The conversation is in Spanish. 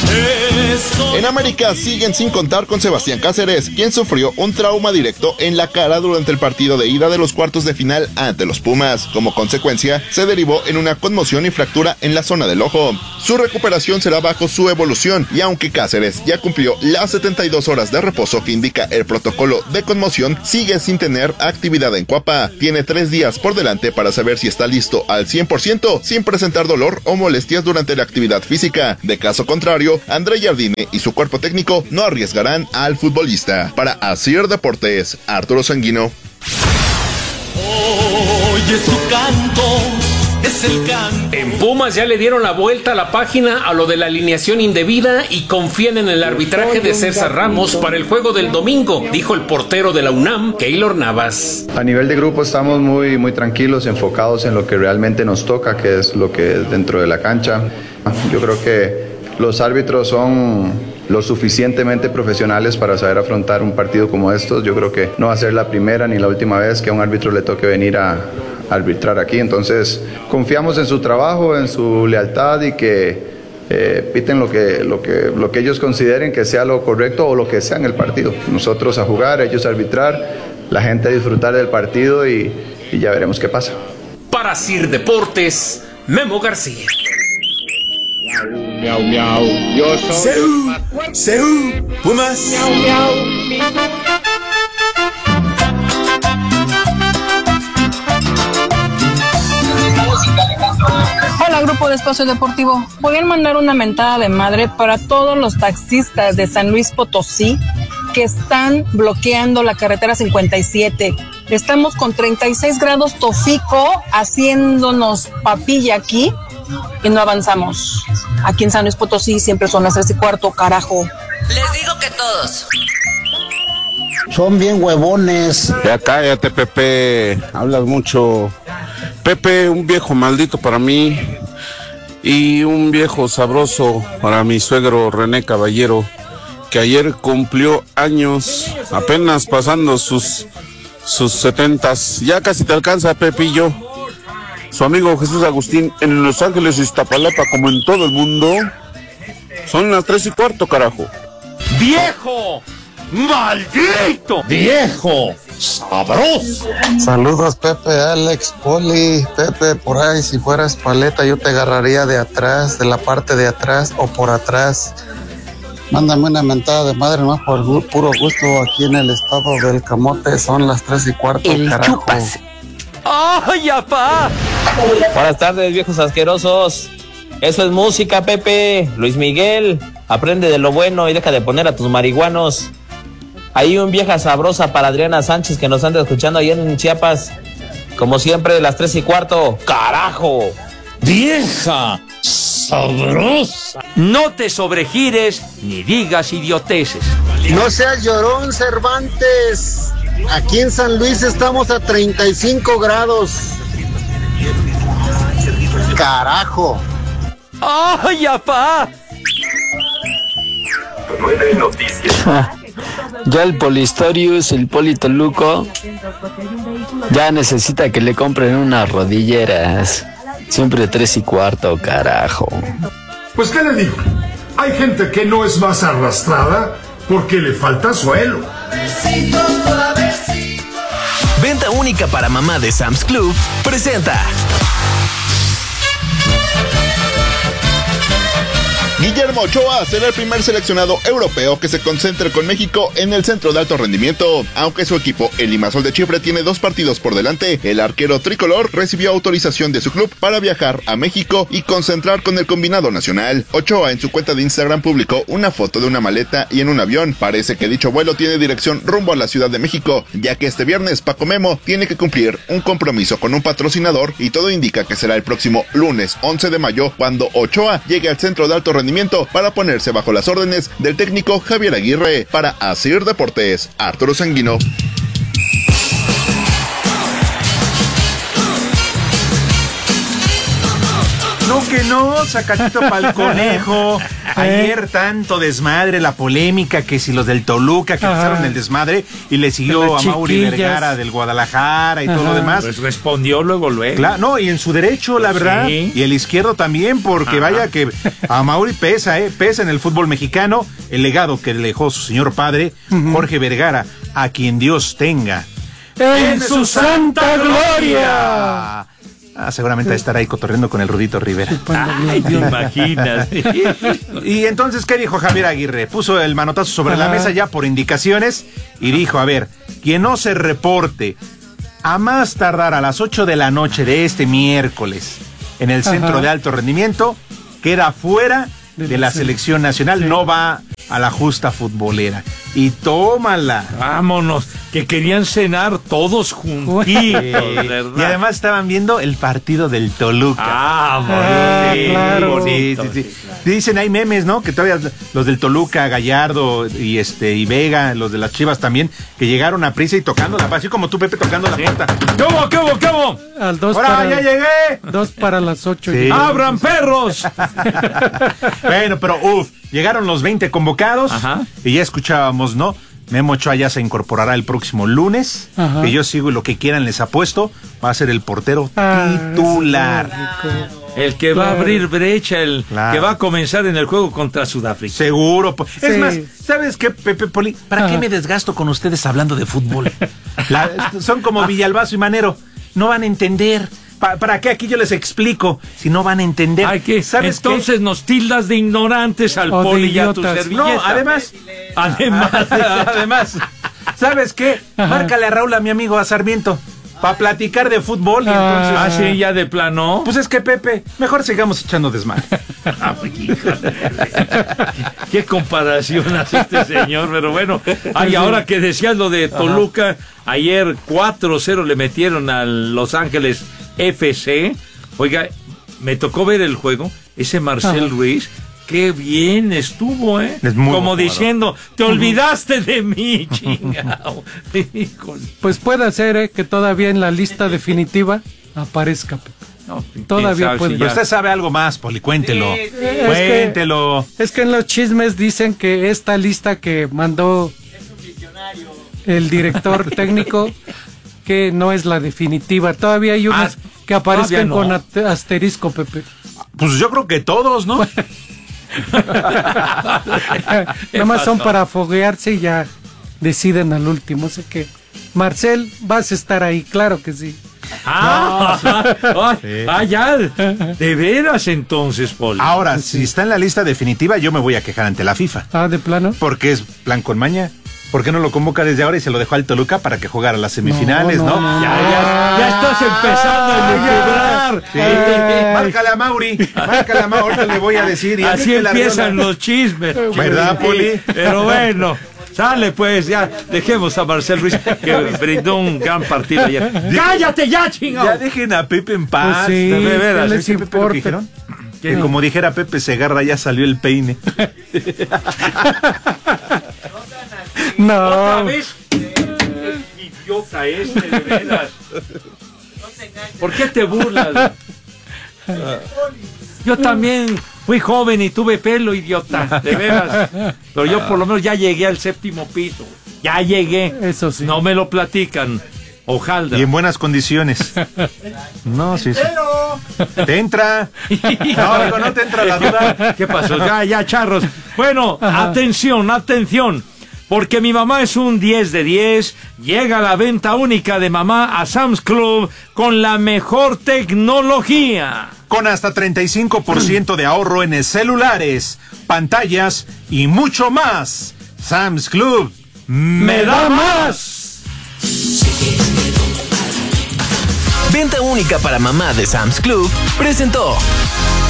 En América siguen sin contar con Sebastián Cáceres, quien sufrió un trauma directo en la cara durante el partido de ida de los cuartos de final ante los Pumas. Como consecuencia, se derivó en una conmoción y fractura en la zona del ojo. Su recuperación será bajo su evolución, y aunque Cáceres ya cumplió las 72 horas de reposo que indica el protocolo de conmoción, sigue sin tener actividad en Cuapa. Tiene 3 días por delante para saber si está listo al 100% sin presentar dolor o molestias durante la actividad física. De caso contrario, André Jardine y su cuerpo técnico no arriesgarán al futbolista. Para Asir Deportes, Arturo Sanguino. Oye su canto, es el canto. En Pumas ya le dieron la vuelta a la página a lo de la alineación indebida y confían en el arbitraje de César Ramos para el juego del domingo, dijo el portero de la UNAM, Keylor Navas. A nivel de grupo estamos muy tranquilos, enfocados en lo que realmente nos toca, que es lo que es dentro de la cancha. Yo creo que los árbitros son lo suficientemente profesionales para saber afrontar un partido como estos. Yo creo que no va a ser la primera ni la última vez que a un árbitro le toque venir a arbitrar aquí. Entonces, confiamos en su trabajo, en su lealtad y que piten lo que ellos consideren que sea lo correcto o lo que sea en el partido. Nosotros a jugar, ellos a arbitrar, la gente a disfrutar del partido y ya veremos qué pasa. Para Asir Deportes, Memo García. Miau, miau. Yo soy Seú, Pumas. Miau, miau. Hola, grupo de Espacio Deportivo. ¿Pueden mandar una mentada de madre para todos los taxistas de San Luis Potosí que están bloqueando la carretera 57? Estamos con 36 grados Tofico haciéndonos papilla aquí y no avanzamos. Aquí en San Luis Potosí siempre son las 3:15, carajo. Les digo que todos. Son bien huevones. Ya cállate, Pepe. Hablas mucho. Pepe, un viejo maldito para mí y un viejo sabroso para mi suegro René Caballero, que ayer cumplió años, apenas pasando sus 70s. Ya casi te alcanza, Pepillo. Su amigo Jesús Agustín en Los Ángeles, Iztapalapa, como en todo el mundo. Son las 3:15, carajo. ¡Viejo! ¡Maldito! Viejo sabroso. Saludos, Pepe, Alex, Poli. Pepe, por ahí, si fueras paleta, yo te agarraría de atrás, de la parte de atrás o por atrás. Mándame una mentada de madre, más por puro gusto. Aquí en el estado del Camote son las 3:15, carajo. Chupas. ¡Ay, apá! Buenas tardes, viejos asquerosos. Eso es música, Pepe. Luis Miguel, aprende de lo bueno y deja de poner a tus marihuanos. Hay un vieja sabrosa para Adriana Sánchez que nos anda escuchando allá en Chiapas. Como siempre, las 3:15. ¡Carajo! Vieja sabrosa. No te sobregires ni digas idioteces. No seas llorón, Cervantes. Aquí en San Luis estamos a 35 grados. Carajo. ¡Ay, apá! 9 noticias. Ya el Polistorius, el Politoluco, ya necesita que le compren unas rodilleras. Siempre 3:15, carajo. Pues, ¿qué le digo? Hay gente que no es más arrastrada porque le falta suelo. Venta única para mamá de Sam's Club presenta. Guillermo Ochoa será el primer seleccionado europeo que se concentre con México en el centro de alto rendimiento. Aunque su equipo, el Limassol de Chipre, tiene 2 partidos por delante, el arquero tricolor recibió autorización de su club para viajar a México y concentrar con el combinado nacional. Ochoa en su cuenta de Instagram publicó una foto de una maleta y en un avión. Parece que dicho vuelo tiene dirección rumbo a la Ciudad de México, ya que este viernes Paco Memo tiene que cumplir un compromiso con un patrocinador y todo indica que será el próximo lunes 11 de mayo cuando Ochoa llegue al centro de alto rendimiento para ponerse bajo las órdenes del técnico Javier Aguirre. Para Asir Deportes, Arturo Sanguino. No, que no, sacatito pa'l conejo. Ayer tanto desmadre, la polémica, que si los del Toluca que empezaron el desmadre y le siguió a Mauri Vergara del Guadalajara y todo lo demás. Pues respondió luego. Claro, no, y en su derecho, la verdad. Sí. Y el izquierdo también, porque vaya que a Mauri pesa en el fútbol mexicano el legado que le dejó su señor padre, Jorge Vergara, a quien Dios tenga en su santa gloria. Seguramente estará ahí cotorreando con el Rudito Rivera. Ay, te imaginas. Y entonces, ¿qué dijo Javier Aguirre? Puso el manotazo sobre la mesa ya por indicaciones y dijo, a ver, quien no se reporte a más tardar a las 8 de la noche de este miércoles en el centro de alto rendimiento, queda fuera de la selección nacional, no va a la justa futbolera. Y tómala. Vámonos, que querían cenar todos juntitos, ¿verdad? Y además estaban viendo el partido del Toluca. Claro. Sí. Dicen, hay memes, ¿no? Que todavía los del Toluca, Gallardo y Vega, los de las Chivas también, que llegaron a prisa y tocando la puerta, así como tú, Pepe, tocando la puerta. ¿Qué hubo? Al 2 ¡Ahora, ya llegué! 2 para las 8. Sí. ¡Abran, perros! Bueno, pero llegaron los 20 convocados. Y ya escuchábamos, ¿no? Memo Ochoa ya se incorporará el próximo lunes. Que yo sigo y lo que quieran les apuesto, va a ser el portero titular. El que va a abrir brecha, que va a comenzar en el juego contra Sudáfrica. Seguro. Es más, ¿sabes qué, Pepe Poli? ¿Para qué me desgasto con ustedes hablando de fútbol? Son como Villalbazo y Manero. No van a entender. ¿Para qué aquí yo les explico si no van a entender? ¿Sabes entonces qué? Nos tildas de ignorantes al Poli y a tu servilleta. No, además, ¿sabes qué? Márcale a Raúl, a mi amigo, a Sarmiento, para platicar de fútbol. Y entonces, sí, ya de plano. Pues es que, Pepe, mejor sigamos echando desmadre. Qué comparación hace este señor, pero bueno. Ahora que decías lo de Toluca, ayer 4-0 le metieron a Los Ángeles FC. Oiga, me tocó ver el juego. Ese Marcel Ruiz, qué bien estuvo, ¿eh? Como diciendo, te olvidaste de mí, chingado. Pues puede ser, que todavía en la lista definitiva aparezca. No, todavía puede. Pero usted sabe algo más, Poli, cuéntelo. Cuéntelo. Es que en los chismes dicen que esta lista que mandó el director técnico, que no es la definitiva. Todavía hay unos que aparezcan con asterisco, Pepe. Pues yo creo que todos, ¿no? Nada más son para foguearse y ya deciden al último. Sé que Marcel, vas a estar ahí, claro que sí. Ya, de veras entonces, Poli. Ahora, si está en la lista definitiva, yo me voy a quejar ante la FIFA. ¿De plano? Porque es plan con maña. ¿Por qué no lo convoca desde ahora y se lo dejó al Toluca para que jugara las semifinales, no? Ya estás empezando a lucubrar. Márcale a Mauri, ahorita le voy a decir. Así empiezan los chismes. ¿Verdad, Poli? Pero bueno. Sale pues, ya dejemos a Marcel Ruiz, que brindó un gran partido ayer. ¡Cállate ya, chingado! Ya dejen a Pepe en paz. Pues sí, ¿De veras? ¿qué les importa? ¿Qué dijeron? Que como dijera Pepe Segarra, ya salió el peine. No. ¿Otra vez? Idiota de veras. ¿Por qué te burlas? Yo también fui joven y tuve pelo, idiota, de veras. Pero yo por lo menos ya llegué al 7º piso. Ya llegué. Eso sí. No me lo platican. Ojalá. Y en buenas condiciones. No, sí. ¿Te entra? No te entra la duda. ¿Qué pasó? Ya, charros. Bueno, atención. Porque mi mamá es un 10 de 10. Llega la venta única de mamá a Sam's Club con la mejor tecnología. Con hasta 35% de ahorro en celulares, pantallas y mucho más. Sam's Club me da más. Venta única para mamá de Sam's Club presentó.